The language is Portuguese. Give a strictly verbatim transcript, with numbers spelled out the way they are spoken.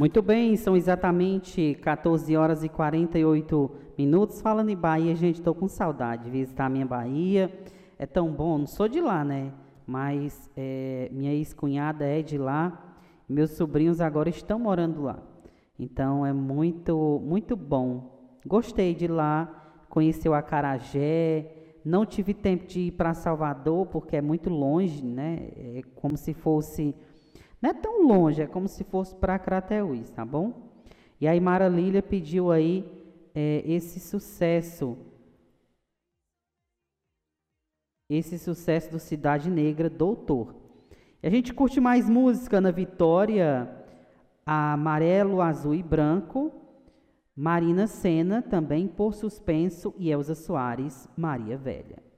Muito bem, são exatamente quatorze horas e quarenta e oito minutos. Falando em Bahia, gente, estou com saudade de visitar a minha Bahia. É tão bom, não sou de lá, né? Mas é, minha ex-cunhada é de lá. Meus sobrinhos agora estão morando lá. Então é muito, muito bom. Gostei de lá, conheci o Acarajé. Não tive tempo de ir para Salvador, porque é muito longe, né? É como se fosse... Não é tão longe, é como se fosse para Crateús, tá bom? E aí Mara Lília pediu aí é, esse sucesso, esse sucesso do Cidade Negra, Doutor. E a gente curte mais música, Ana Vitória, Amarelo, Azul e Branco, Marina Sena, também Por Suspenso, e Elza Soares, Maria Velha.